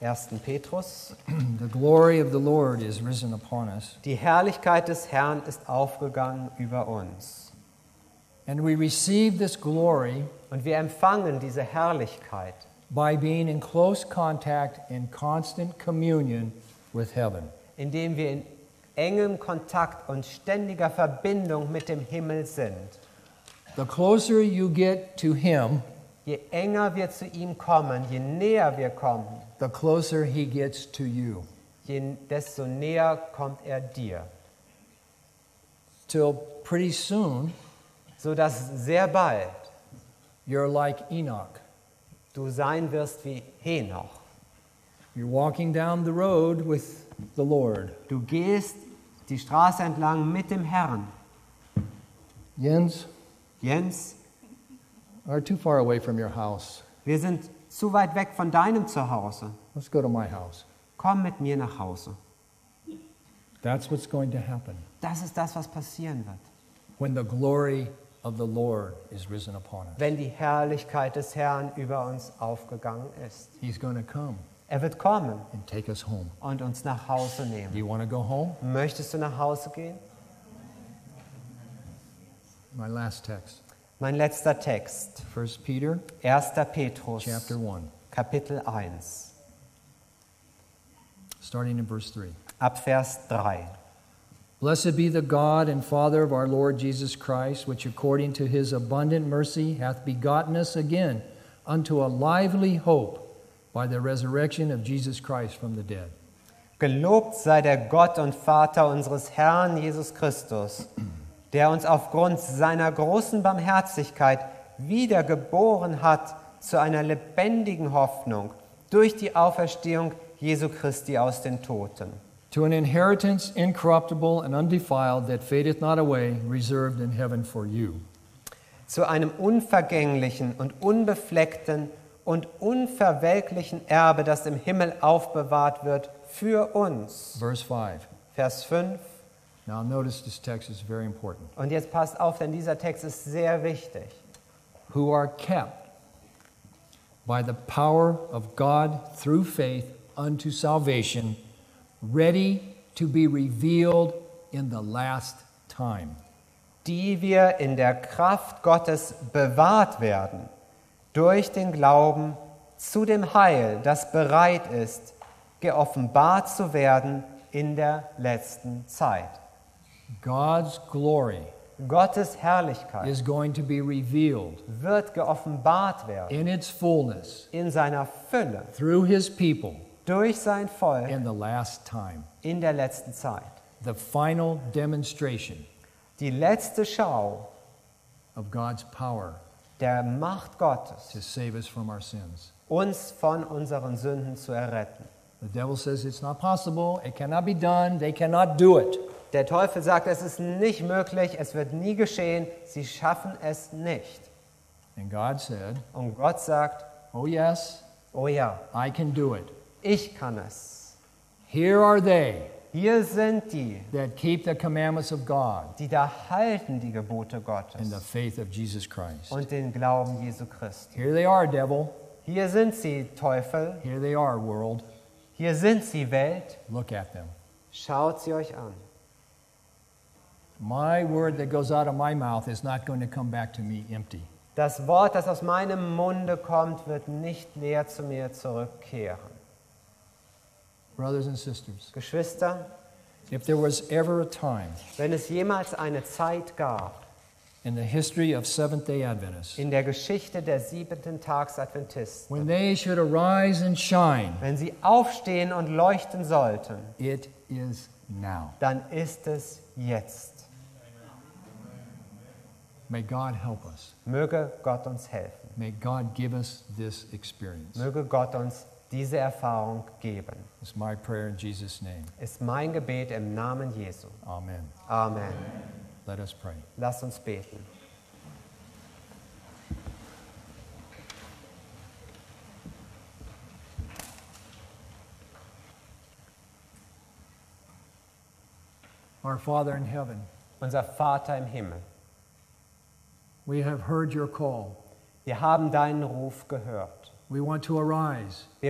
1. Petrus. The glory of the Lord is risen upon us, Die Herrlichkeit des Herrn ist aufgegangen über uns. and we receive this glory Und wir empfangen diese Herrlichkeit, by being in close contact and constant communion with heaven. indem wir in engem Kontakt und ständiger Verbindung mit dem Himmel sind. The closer you get to Him, Je enger wir zu ihm kommen, je näher wir kommen, the closer He gets to you. desto näher kommt er dir. Till pretty soon, Sodass sehr bald you're like Enoch. du sein wirst wie Henoch. You're walking down the road with the Lord. Du gehst die Straße entlang mit dem Herrn. Jens, Jens, are too far away from your house. wir sind zu weit weg von deinem Zuhause. Let's go to my house. Komm mit mir nach Hause. That's what's going to happen Das ist das, was passieren wird, when the glory of the Lord is risen upon us. wenn die Herrlichkeit des Herrn über uns aufgegangen ist. He's going to come Er wird kommen and take us home. und uns nach Hause Do nehmen. you want to go home? Möchtest du nach Hause gehen? My last text, Mein letzter Text, 1 Peter 1. Petrus, chapter 1, Kapitel 1, starting in verse 3. ab Vers 3. Blessed be the God and Father of our Lord Jesus Christ, which according to his abundant mercy hath begotten us again unto a lively hope by the resurrection of Jesus Christ from the dead. Gelobt sei der Gott und Vater unseres Herrn Jesus Christus, der uns aufgrund seiner großen Barmherzigkeit wiedergeboren hat zu einer lebendigen Hoffnung durch die Auferstehung Jesu Christi aus den Toten. To an inheritance incorruptible and undefiled that fadeth not away, reserved in heaven for you. Zu einem unvergänglichen und unbefleckten und unverwelklichen Erbe, das im Himmel aufbewahrt wird für uns. Verse 5. Vers 5. Now notice this text is very important. Und jetzt passt auf, denn dieser Text ist sehr wichtig. Who are kept by the power of God through faith unto salvation, ready to be revealed in the last time. Die wir in der Kraft Gottes bewahrt werden, durch den Glauben zu dem Heil, das bereit ist, geoffenbart zu werden in der letzten Zeit. God's glory Gottes Herrlichkeit is going to be revealed wird geoffenbart werden in its fullness in seiner Fülle through his people durch sein Volk in the last time. in der letzten Zeit. The final demonstration Die letzte Schau of God's power der Macht Gottes, to save us from our sins. uns von unseren Sünden zu erretten. The devil says it's not possible, it cannot be done, they cannot do it. Der Teufel sagt, es ist nicht möglich, es wird nie geschehen, sie schaffen es nicht. And God said, Und Gott sagt, oh yes, oh ja, I can do it. ich kann es. Here are they Hier sind die, that keep the commandments of God die da halten die Gebote and Gottes the faith of Jesus Christ. und den Glauben Jesu Christi. Here they are, devil. Hier sind sie, Teufel. Here they are, world. Hier sind sie, Welt. Look at them. Schaut sie euch an. My word that goes out of my mouth is not going to come back to me empty. Das Wort, das aus meinem Munde kommt, wird nicht leer zu mir zurückkehren. Brothers and sisters, Geschwister, if there was ever a time wenn es jemals eine Zeit gab in the history of Seventh-day Adventists in der Geschichte der 7. Tags-Adventisten, when they should arise and shine, wenn sie aufstehen und leuchten sollten, it is now. dann ist es jetzt. May God help us. Möge Gott uns helfen. May God give us this experience. Möge Gott uns diese Erfahrung geben. It's my prayer in Jesus' name. Ist mein Gebet im Namen Jesu. Amen. Amen. Let us pray. Lasst uns beten. Our Father in heaven, Unser Vater im Himmel, we have heard your call. wir haben deinen Ruf gehört. We want to arise